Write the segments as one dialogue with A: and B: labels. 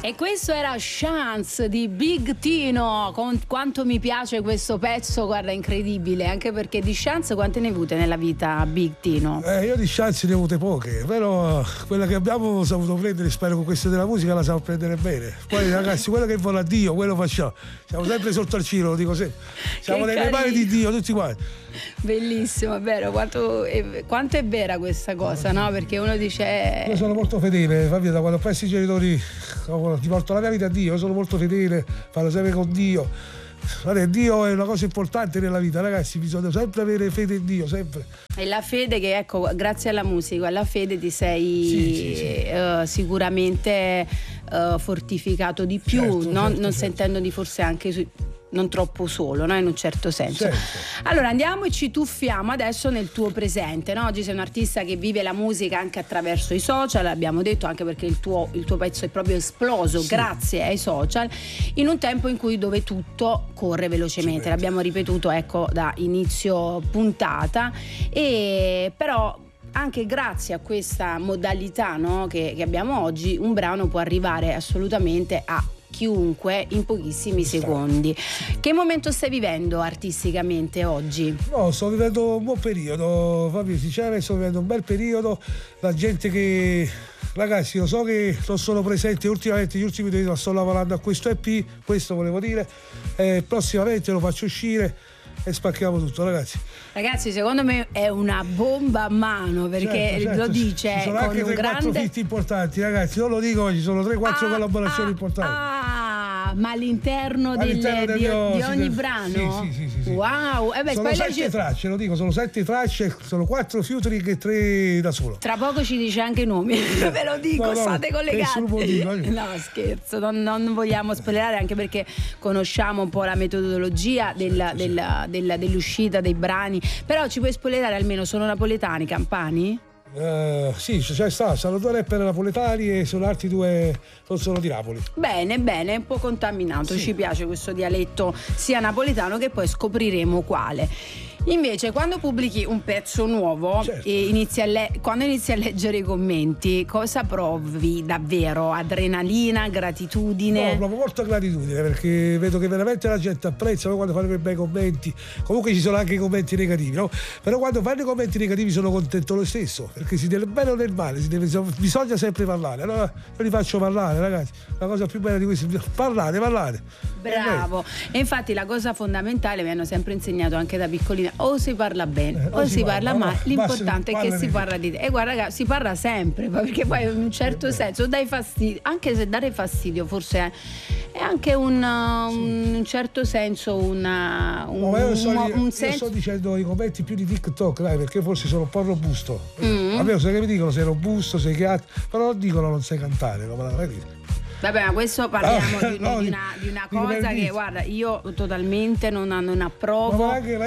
A: E questo era Chance di Big Tino. Con quanto mi piace questo pezzo, guarda, incredibile, anche perché di chance quante ne hai avute nella vita, Big Tino?
B: Io di chance ne ho avute poche, però quella che abbiamo saputo prendere, spero con questa della musica la sappiamo prendere bene. Poi ragazzi, quello che vuole a Dio, quello facciamo. Siamo sempre sotto al cielo, lo dico sempre. Siamo nelle mani di Dio, tutti quanti.
A: Bellissimo, è vero, quanto è vera questa cosa, no? Perché uno dice...
B: Io sono molto fedele, Fabio, da quando ho perso i genitori ti porto la mia vita a Dio, io sono molto fedele, parlo sempre con Dio. Guarda, Dio è una cosa importante nella vita, ragazzi, bisogna sempre avere fede in Dio, sempre.
A: E la fede che, ecco, grazie alla musica, alla fede ti sei sicuramente fortificato di più, certo. Non sentendoti forse anche non troppo solo, no? In un certo senso.
B: Certo.
A: Allora andiamo e ci tuffiamo adesso nel tuo presente, no? Oggi sei un artista che vive la musica anche attraverso i social, abbiamo detto, anche perché il tuo pezzo è proprio esploso grazie ai social, in un tempo in cui dove tutto corre velocemente, l'abbiamo ripetuto, ecco, da inizio puntata, e però anche grazie a questa modalità, no, che abbiamo oggi, un brano può arrivare assolutamente a chiunque in pochissimi secondi. Che momento stai vivendo artisticamente oggi?
B: No, sto vivendo un buon periodo, Fabio, sinceramente sto vivendo un bel periodo. La gente che... Ragazzi, lo so che non sono presente ultimamente, gli ultimi 2 anni sto lavorando a questo EP, questo volevo dire, prossimamente lo faccio uscire e spacchiamo tutto, ragazzi.
A: Ragazzi, secondo me è una bomba a mano, perché
B: certo.
A: lo dice
B: ci sono
A: con
B: anche
A: un
B: 3-4
A: grande...
B: feat importanti, ragazzi, non lo dico, ci sono 3-4 collaborazioni importanti.
A: Ma all'interno di ogni brano?
B: Sì.
A: Wow,
B: sono 7 tracce, lo dico, sono 7 tracce, sono 4 featuring e 3 da solo.
A: Tra poco ci dice anche i nomi, ve lo dico, state collegati. No, scherzo, non vogliamo spoilerare, anche perché conosciamo un po' la metodologia dell'uscita dei brani, però ci puoi spoilerare almeno, sono napoletani, campani?
B: Sì, cioè sono 2 rapper napoletani e sono altri 2 non sono di Napoli.
A: Bene, un po' contaminato, ci piace questo dialetto sia napoletano, che poi scopriremo quale. Invece, quando pubblichi un pezzo nuovo,
B: certo,
A: e quando inizi a leggere i commenti, cosa provi davvero? Adrenalina, gratitudine?
B: No, provo molta gratitudine, perché vedo che veramente la gente apprezza quando fanno quei bei commenti. Comunque ci sono anche i commenti negativi, no? Però quando fanno i commenti negativi sono contento lo stesso, perché si deve bene o nel male, bisogna sempre parlare. Allora io li faccio parlare, ragazzi. La cosa più bella di questo è parlare.
A: Bravo. E infatti la cosa fondamentale, mi hanno sempre insegnato anche da piccolina: o si parla bene o si parla male, l'importante è che si parla di te. E guarda, ragazzi, si parla sempre, perché poi in un certo senso dai fastidio, anche se dare fastidio forse è anche un certo senso
B: io sto dicendo i commenti più di TikTok, dai, perché forse sono un po' robusto. A me sai che mi dicono sei robusto, sei chiaro, però non dicono non sai cantare, non me la dire.
A: Vabbè, ma questo parliamo di una cosa che, guarda, io totalmente non approvo.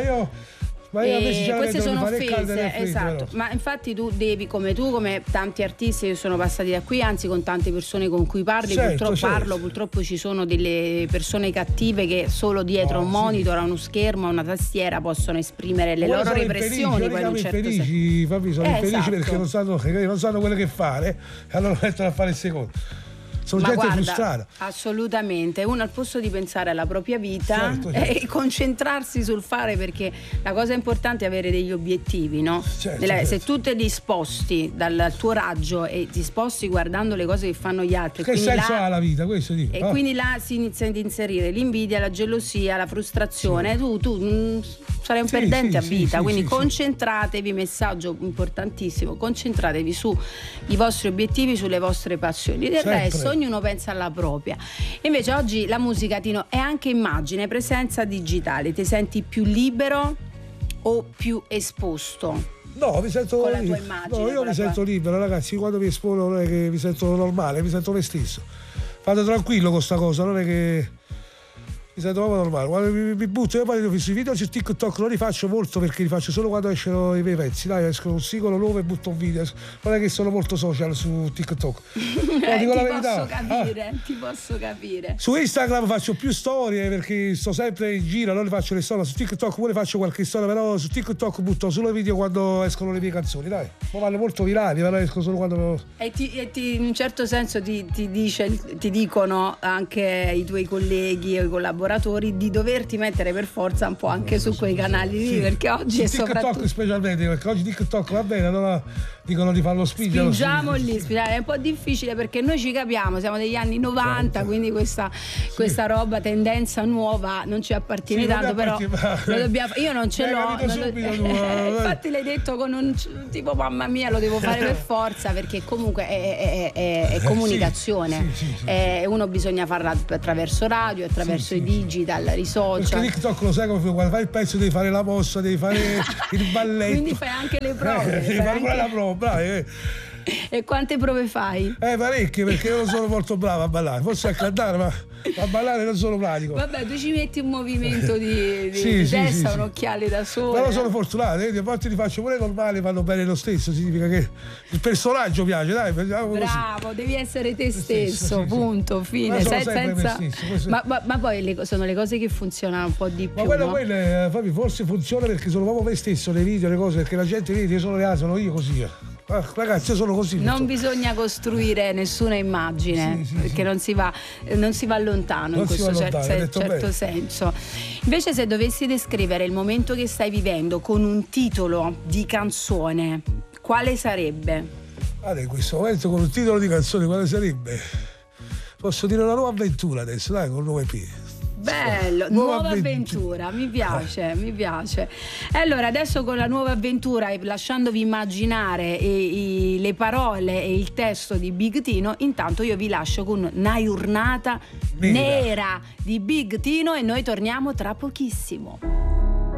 A: Queste sono offese, esatto. Ma infatti tu devi, come tanti artisti che sono passati da qui, anzi con tante persone con cui parli, purtroppo ci sono delle persone cattive che solo dietro un monitor, a uno schermo, a una tastiera possono esprimere le loro repressioni. Poi
B: sono infelici perché non sanno quello che fare, e allora mettono a fare il secondo. Sono gente frustrata. Assolutamente.
A: Uno al posto di pensare alla propria vita e concentrarsi sul fare, perché la cosa importante è avere degli obiettivi, no? Se tu ti disposti dal tuo raggio e ti sposti guardando le cose che fanno gli altri,
B: che senso ha la vita? Questo dico.
A: E quindi là si inizia ad inserire l'invidia, la gelosia, la frustrazione. Tu sarai un perdente a vita, quindi concentratevi, messaggio importantissimo, concentratevi sui vostri obiettivi, sulle vostre passioni. Del resto ognuno pensa alla propria. Invece oggi la musica, Tino, è anche immagine, presenza digitale. Ti senti più libero o più esposto?
B: No, mi sento
A: con la tua immagine.
B: No, io mi sento libero, ragazzi. Quando mi espongo non è che mi sento normale, mi sento me stesso. Vado tranquillo con sta cosa, non è che Mi sento proprio normale. Quando mi butto, io poi sui video su TikTok non li faccio molto perché li faccio solo quando escono i miei pezzi. Dai, escono un singolo nuovo e butto un video. Non è che sono molto social su TikTok. No, dico la verità.
A: Ti posso capire.
B: Su Instagram faccio più storie perché sto sempre in giro, non le faccio le storie. Su TikTok pure faccio qualche storia, però su TikTok butto solo i video quando escono le mie canzoni. Dai, poi vanno molto virali, però escono solo quando.
A: E in un certo senso ti dicono anche i tuoi colleghi o i collaboratori di doverti mettere per forza un po' anche su quei canali lì, perché oggi è
B: TikTok
A: soprattutto
B: specialmente, perché oggi TikTok va bene, allora dicono di farlo spingere.
A: Spingiamo lì, è un po' difficile perché noi ci capiamo, siamo degli anni 90, quindi questa roba, tendenza nuova non ci appartiene tanto, però lo dobbiamo, io non ce l'ho, infatti l'hai detto con un tipo mamma mia, lo devo fare per forza, perché comunque è comunicazione, uno bisogna farla attraverso radio, attraverso i digital, i social.
B: Perché TikTok lo sai come quando fai il pezzo devi fare la mossa, devi fare il balletto.
A: Quindi fai anche le prove.
B: Devi fare pure la prova, bravi.
A: E quante prove fai?
B: Parecchie, perché io non sono molto bravo a ballare, forse a cantare, ma a ballare non sono pratico.
A: Vabbè, tu ci metti un movimento di testa, un occhiale da sole.
B: Però sono fortunato, a volte li faccio pure normali, vanno bene lo stesso, significa che il personaggio piace, dai.
A: Bravo, così. Devi essere te stesso, punto, fine. Senza. Ma poi sono le cose che funzionano un po' di più.
B: Ma quelle forse funziona perché sono proprio me stesso nei video, le cose, perché la gente vede che sono io così. Ragazzi, io sono così.
A: Non bisogna costruire nessuna immagine, perché non si va lontano in questo certo senso. Invece, se dovessi descrivere il momento che stai vivendo con un titolo di canzone, quale sarebbe?
B: In questo momento con un titolo di canzone quale sarebbe? Posso dire una nuova avventura adesso, dai, con un nuovo EP.
A: Bello, nuova avventura, mi piace. E allora adesso con la nuova avventura, lasciandovi immaginare le parole e il testo di Big Tino, intanto io vi lascio con una giornata nera di Big Tino e noi torniamo tra pochissimo.